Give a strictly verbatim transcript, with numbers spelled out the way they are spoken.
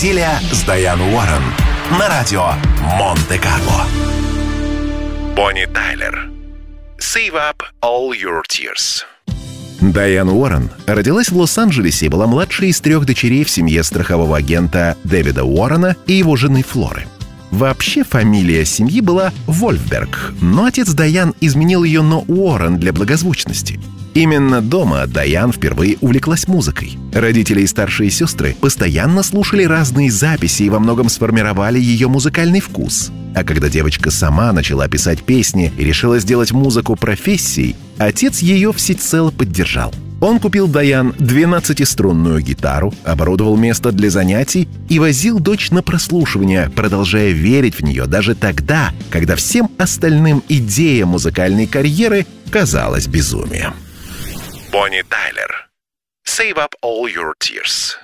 Неделя с Дайан Уоррен на радио Монте-Карло. Бонни Тайлер. Save up all your tears. Дайан Уоррен родилась в Лос-Анджелесе и была младшей из трех дочерей в семье страхового агента Дэвида Уоррена и его жены Флоры. Вообще фамилия семьи была Вольфберг, но отец Дайан изменил ее на Уоррен для благозвучности. Именно дома Дайан впервые увлеклась музыкой. Родители и старшие сестры постоянно слушали разные записи и во многом сформировали ее музыкальный вкус. А когда девочка сама начала писать песни и решила сделать музыку профессией, отец ее всецело поддержал. Он купил Дайан двенадцатиструнную гитару, оборудовал место для занятий и возил дочь на прослушивание, продолжая верить в нее даже тогда, когда всем остальным идея музыкальной карьеры казалась безумием. Бонни Тайлер. Save up all your tears.